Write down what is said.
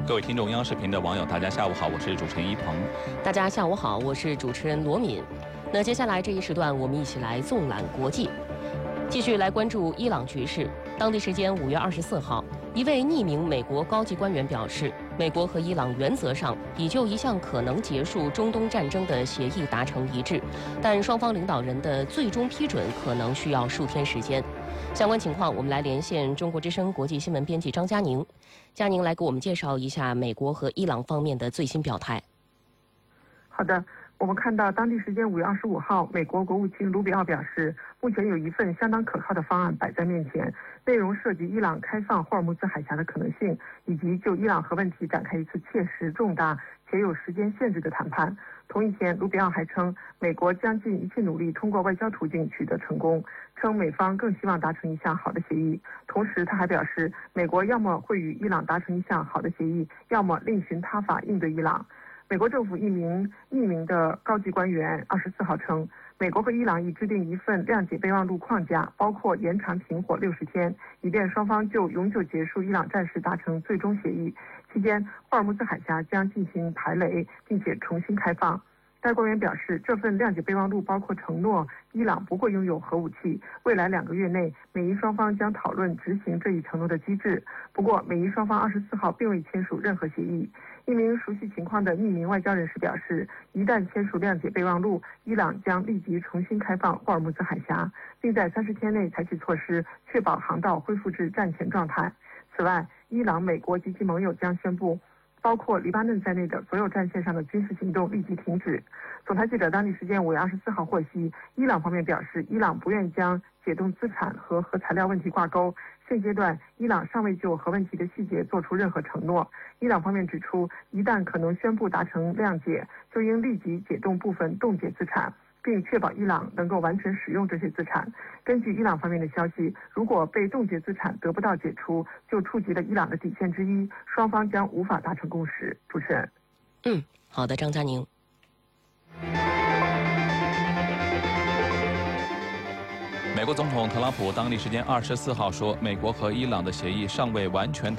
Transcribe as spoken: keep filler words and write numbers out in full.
各位听众，央视频的网友，大家下午好，我是主持人一鹏。 大家下午好，我是主持人罗敏。那接下来这一时段，我们一起来纵览国际，继续来关注伊朗局势。当地时间五月二十四号，一位匿名美国高级官员表示，美国和伊朗原则上已就一项可能结束中东战争的协议达成一致，但双方领导人的最终批准可能需要数天时间。相关情况，我们来连线中国之声国际新闻编辑张佳宁。佳宁来给我们介绍一下美国和伊朗方面的最新表态。 好的，我们看到当地时间五月二十五号，美国国务卿卢比奥表示，目前有一份相当可靠的方案摆在面前，内容涉及伊朗开放霍尔木兹海峡的可能性，以及就伊朗核问题展开一次切实、重大且有时间限制的谈判。同一天，卢比奥还称，美国将尽一切努力通过外交途径取得成功，称美方更希望达成一项好的协议。同时，他还表示，美国要么会与伊朗达成一项好的协议，要么另寻他法应对伊朗。美国政府一名匿名的高级官员二十四号称，美国和伊朗已制定一份谅解备忘录框架，包括延长停火六十天，以便双方就永久结束伊朗战事达成最终协议。期间，霍尔木兹海峡将进行排雷，并且重新开放。该官员表示，这份谅解备忘录包括承诺伊朗不会拥有核武器，未来两个月内，美伊双方将讨论执行这一承诺的机制。不过，美伊双方二十四号并未签署任何协议。一名熟悉情况的匿名外交人士表示，一旦签署谅解备忘录，伊朗将立即重新开放霍尔木兹海峡，并在三十天内采取措施，确保航道恢复至战前状态。此外，伊朗、美国及其盟友将宣布，包括黎巴嫩在内的所有战线上的军事行动立即停止。总台记者当地时间五月二十四号获悉，伊朗方面表示，伊朗不愿将解冻资产和核材料问题挂钩。现阶段，伊朗尚未就核问题的细节做出任何承诺。伊朗方面指出，一旦可能宣布达成谅解，就应立即解冻部分冻结资产，并确保伊朗能够完全使用这些资产。根据伊朗方面的消息，如果被冻结资产得不到解除，就触及了伊朗的底线之一，双方将无法达成共识。主持人， 嗯，好的，张佳宁。 美国总统特朗普当地时间二十四号说，美国和伊朗的协议尚未完全